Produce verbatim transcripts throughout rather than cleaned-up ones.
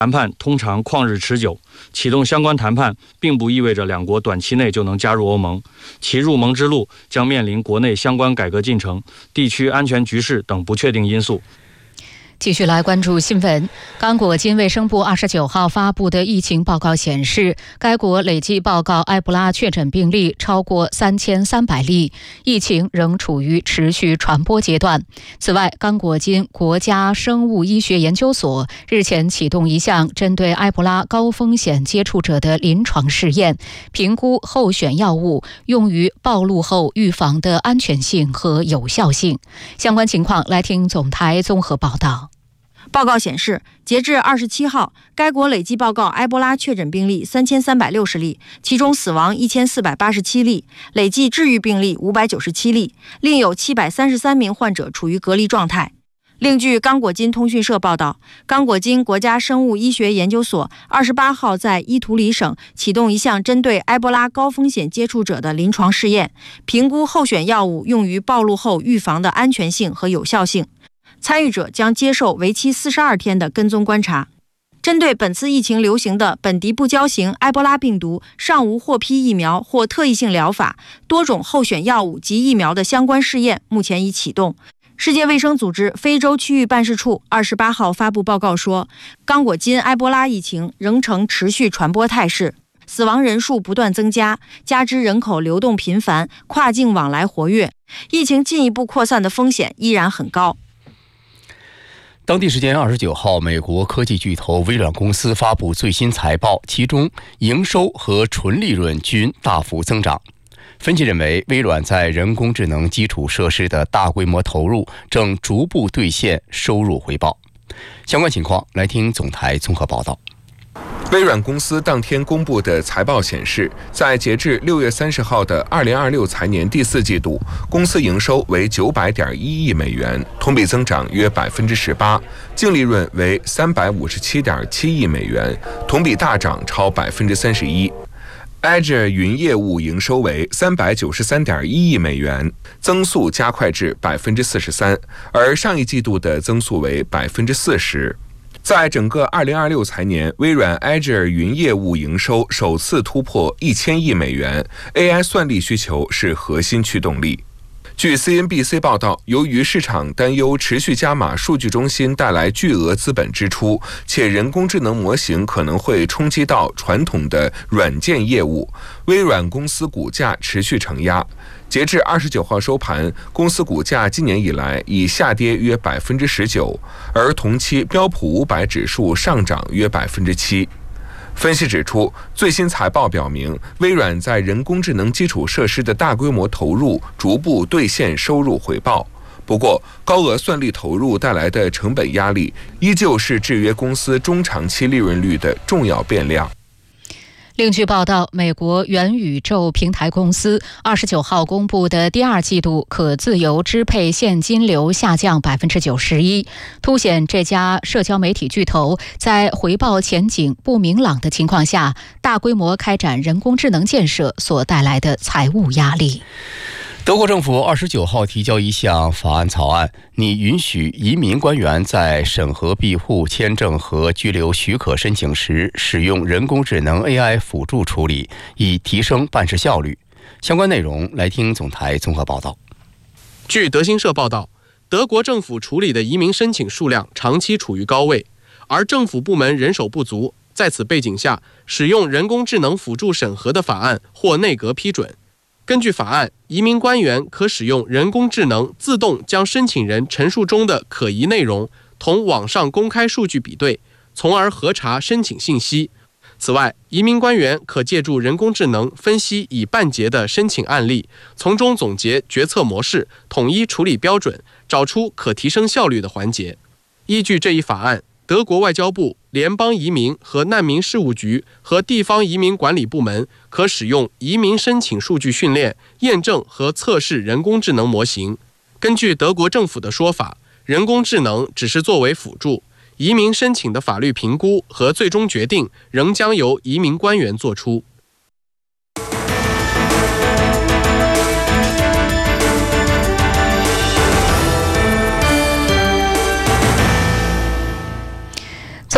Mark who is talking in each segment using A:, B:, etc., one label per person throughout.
A: 谈判通常旷日持久，启动相关谈判并不意味着两国短期内就能加入欧盟，其入盟之路将面临国内相关改革进程、地区安全局势等不确定因素。
B: 继续来关注新闻。刚果金卫生部二十九号发布的疫情报告显示，该国累计报告埃博拉确诊病例超过三千三百例，疫情仍处于持续传播阶段。此外，刚果金国家生物医学研究所日前启动一项针对埃博拉高风险接触者的临床试验，评估候选药物用于暴露后预防的安全性和有效性。相关情况来听总台综合报道。
C: 报告显示，截至二十七号，该国累计报告埃博拉确诊病例三千三百六十例，其中死亡一千四百八十七例，累计治愈病例五百九十七例，另有七百三十三名患者处于隔离状态。另据刚果金通讯社报道，刚果金国家生物医学研究所二十八号在伊图里省启动一项针对埃博拉高风险接触者的临床试验，评估候选药物用于暴露后预防的安全性和有效性。参与者将接受为期四十二天的跟踪观察。针对本次疫情流行的本地不交型埃博拉病毒，尚无获批疫苗或特异性疗法，多种候选药物及疫苗的相关试验目前已启动。世界卫生组织非洲区域办事处二十八号发布报告说，刚果金埃博拉疫情仍呈持续传播态势，死亡人数不断增加，加之人口流动频繁，跨境往来活跃，疫情进一步扩散的风险依然很高。
D: 当地时间二十九号，美国科技巨头微软公司发布最新财报，其中营收和纯利润均大幅增长。分析认为，微软在人工智能基础设施的大规模投入正逐步兑现收入回报。相关情况来听总台综合报道。
E: 微软公司当天公布的财报显示，在截至六月三十号的二零二六财年第四季度，公司营收为九百点一亿美元，同比增长约百分之十八，净利润为三百五十七点七亿美元，同比大涨超百分之三十一。Azure 云业务营收为三百九十三点一亿美元，增速加快至百分之四十三，而上一季度的增速为百分之四十。在整个二零二六财年，微软 Azure 云业务营收首次突破一千亿美元 ，A I 算力需求是核心驱动力。据 C N B C 报道，由于市场担忧持续加码数据中心带来巨额资本支出，且人工智能模型可能会冲击到传统的软件业务，微软公司股价持续承压。截至二十九号收盘，公司股价今年以来已下跌约百分之十九，而同期标普五百指数上涨约百分之七。分析指出，最新财报表明，微软在人工智能基础设施的大规模投入逐步兑现收入回报。不过，高额算力投入带来的成本压力，依旧是制约公司中长期利润率的重要变量。
B: 另据报道，美国元宇宙平台公司二十九号公布的第二季度可自由支配现金流下降百分之九十一，凸显这家社交媒体巨头在回报前景不明朗的情况下，大规模开展人工智能建设所带来的财务压力。
D: 德国政府二十九号提交一项法案草案，拟允许移民官员在审核庇护签证和居留许可申请时使用人工智能 A I 辅助处理，以提升办事效率。相关内容来听总台综合报道。
F: 据德新社报道，德国政府处理的移民申请数量长期处于高位，而政府部门人手不足，在此背景下，使用人工智能辅助审核的法案获内阁批准。根据法案，移民官员可使用人工智能自动将申请人陈述中的可疑内容同网上公开数据比对，从而核查申请信息。此外，移民官员可借助人工智能分析已办结的申请案例，从中总结决策模式，统一处理标准，找出可提升效率的环节。依据这一法案，德国外交部、联邦移民和难民事务局和地方移民管理部门可使用移民申请数据训练、验证和测试人工智能模型。根据德国政府的说法，人工智能只是作为辅助，移民申请的法律评估和最终决定仍将由移民官员做出。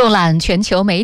B: 纵览全球媒